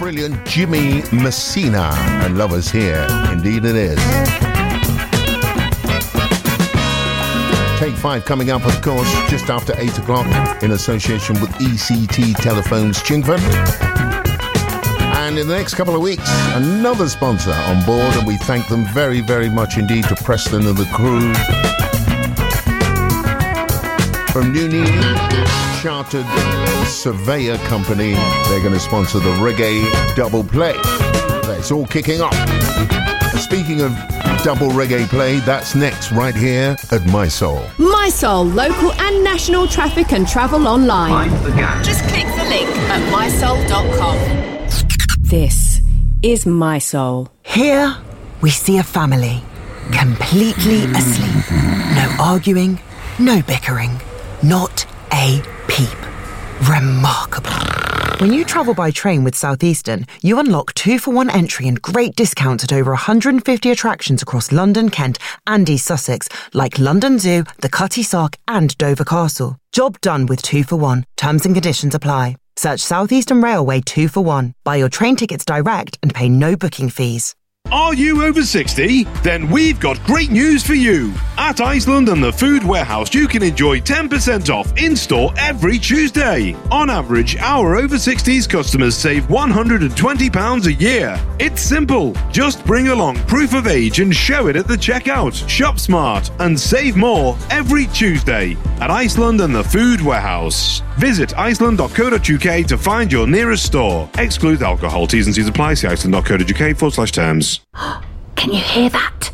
brilliant Jimmy Messina and Lovers Here. Indeed it is. Take 5 coming up, of course, just after 8 o'clock in association with ECT Telephones Chingford. And in the next couple of weeks, another sponsor on board, and we thank them very, very much indeed to Preston and the crew. From Newry Chartered Surveyor Company, they're going to sponsor the Reggae Double Play. It's all kicking off. Speaking of double reggae play, that's next right here at My Soul. My Soul, local and national traffic and travel online. Mind the gap. Just click the link at mysoul.com. This is My Soul. Here we see a family completely asleep. No arguing, no bickering, not a peep. Remarkable. When you travel by train with Southeastern, you unlock 2-for-1 entry and great discounts at over 150 attractions across London, Kent and East Sussex, like London Zoo, the Cutty Sark and Dover Castle. Job done with 2-for-1. Terms and conditions apply. Search Southeastern Railway 2-for-1. Buy your train tickets direct and pay no booking fees. Are you over 60? Then we've got great news for you. At Iceland and the Food Warehouse, you can enjoy 10% off in-store every Tuesday. On average, our over 60s customers save £120 a year. It's simple. Just bring along proof of age and show it at the checkout. Shop smart and save more every Tuesday at Iceland and the Food Warehouse. Visit iceland.co.uk to find your nearest store. Exclude alcohol. T's and C's apply. See iceland.co.uk/terms. Can you hear that?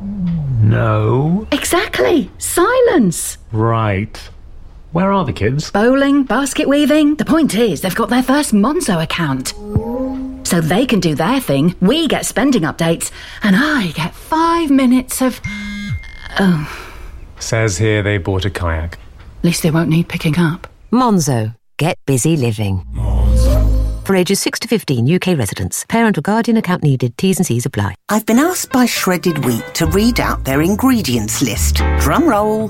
No. Exactly. Silence. Right. Where are the kids? Bowling, basket weaving. The point is, they've got their first Monzo account. So they can do their thing, we get spending updates, and I get 5 minutes of... Oh. Says here they bought a kayak. At least they won't need picking up. Monzo. Get busy living. For ages 6 to 15, UK residents. Parent or guardian account needed. T's and C's apply. I've been asked by Shredded Wheat to read out their ingredients list. Drum roll.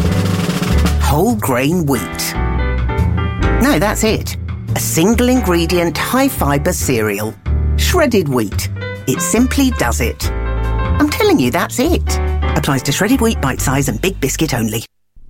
Whole grain wheat. No, that's it. A single ingredient, high fibre cereal. Shredded Wheat. It simply does it. I'm telling you, that's it. Applies to Shredded Wheat, bite size and big biscuit only.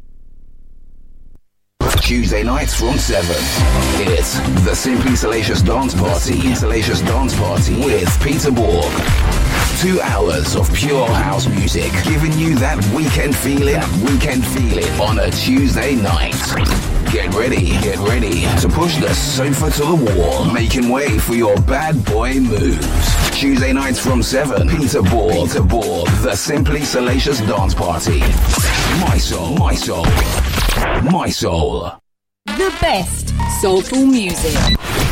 Tuesday nights from 7. It's the Simply Salacious Dance Party. Salacious Dance Party with Peter Borg. 2 hours of pure house music, giving you that weekend feeling. On a Tuesday night. Get ready to push the sofa to the wall, making way for your bad boy moves. Tuesday nights from 7. Peter Borg. The Simply Salacious Dance Party. My Soul. My Soul. My Soul. The best soulful music.